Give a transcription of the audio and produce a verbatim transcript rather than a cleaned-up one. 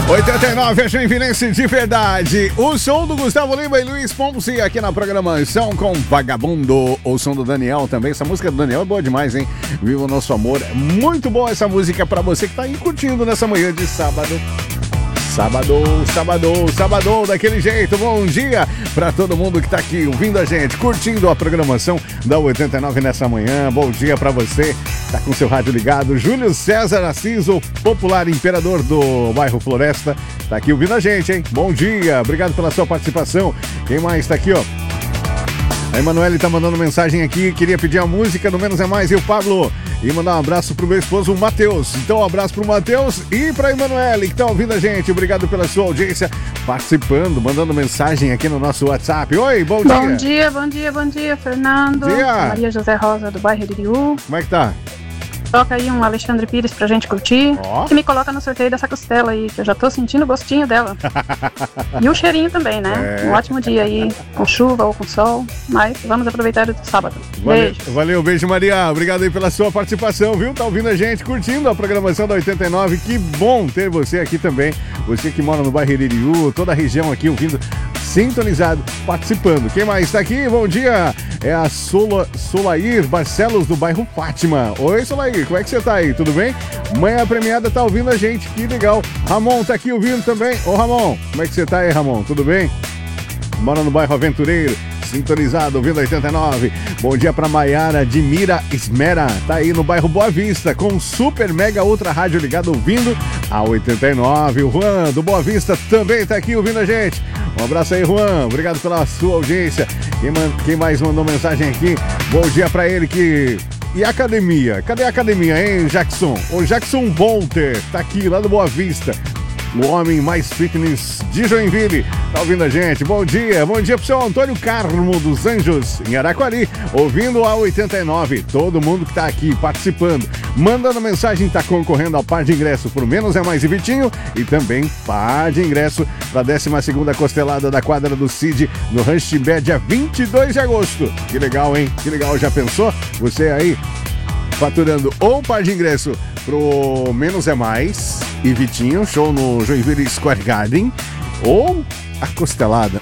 oitenta e nove, a Joinvilense de verdade. O som do Gustavo Lima e Luiz Ponce aqui na programação com Vagabundo. O som do Daniel também. Essa música do Daniel é boa demais, hein? Viva o nosso amor. Muito boa essa música pra você que tá aí curtindo nessa manhã de sábado. Sábado, sábado, sábado, daquele jeito. Bom dia para todo mundo que tá aqui ouvindo a gente, curtindo a programação da oitenta e nove nessa manhã. Bom dia para você, tá com seu rádio ligado. Júlio César Assis, o popular imperador do bairro Floresta, tá aqui ouvindo a gente, hein? Bom dia, obrigado pela sua participação. Quem mais tá aqui, ó? A Emanuele tá mandando mensagem aqui, queria pedir a música do Menos é Mais e o Pablo. E mandar um abraço pro meu esposo, o Matheus. Então, um abraço pro Matheus e pra Emanuele, que tá ouvindo a gente. Obrigado pela sua audiência, participando, mandando mensagem aqui no nosso WhatsApp. Oi, bom dia. Bom dia, bom dia, bom dia, Fernando. Dia. Maria José Rosa, do bairro Iriú. Como é que tá? Toca aí um Alexandre Pires pra gente curtir. Ó. E me coloca no sorteio dessa costela aí, que eu já tô sentindo o gostinho dela. E o cheirinho também, né? É. Um ótimo dia aí, com chuva ou com sol. Mas vamos aproveitar o sábado. Valeu, Beijo. valeu, beijo, Maria. Obrigado aí pela sua participação, viu? Tá ouvindo a gente, curtindo a programação da oitenta e nove. Que bom ter você aqui também. Você que mora no bairro Iririú, toda a região aqui ouvindo, sintonizado, participando. Quem mais está aqui? Bom dia. É a Sola, Solair Barcelos, do bairro Fátima. Oi, Solair, como é que você tá aí? Tudo bem? Manhã premiada tá ouvindo a gente, que legal. Ramon tá aqui ouvindo também. Ô, Ramon, como é que você tá aí, Ramon? Tudo bem? Mora no bairro Aventureiro, sintonizado, ouvindo oitenta e nove. Bom dia pra Maiara de Mira Esmera, tá aí no bairro Boa Vista, com super mega ultra rádio ligado, ouvindo a oitenta e nove. O Juan do Boa Vista também tá aqui ouvindo a gente. Um abraço aí, Juan, obrigado pela sua audiência. Quem, man... Quem mais mandou mensagem aqui? Bom dia pra ele que... E a academia? Cadê a academia, hein, Jackson? O Jackson Volter tá aqui, lá do Boa Vista. O homem mais fitness de Joinville tá ouvindo a gente. Bom dia, bom dia pro seu Antônio Carmo dos Anjos, em Araquari, ouvindo a oitenta e nove. Todo mundo que tá aqui participando, mandando mensagem, tá concorrendo ao par de ingresso pro Menos é Mais e Vitinho e também par de ingresso pra décima segunda costelada da quadra do Cid no Rancho Timbé, dia vinte e dois de agosto. Que legal, hein? Que legal, já pensou? Você aí faturando ou par de ingresso pro Menos é Mais e Vitinho, show no Joinville Square Garden, ou a costelada